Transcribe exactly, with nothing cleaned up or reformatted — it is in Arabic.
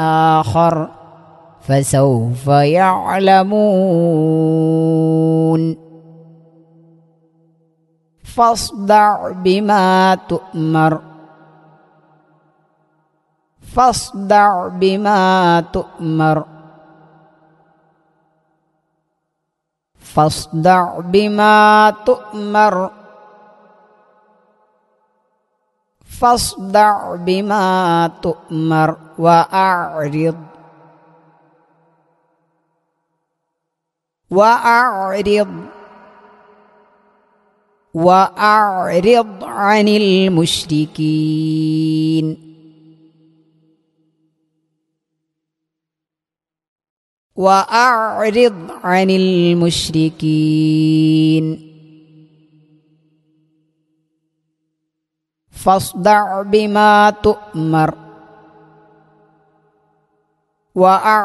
آخر فسوف يعلمون فاصدع بما تؤمر فاصدع بما تؤمر فاصدع بما تؤمر فاصدع بما تؤمر وأعرض وأعرض وأعرض عن المشركين وأعرض عن المشركين فاصدع بما تؤمر وأعرض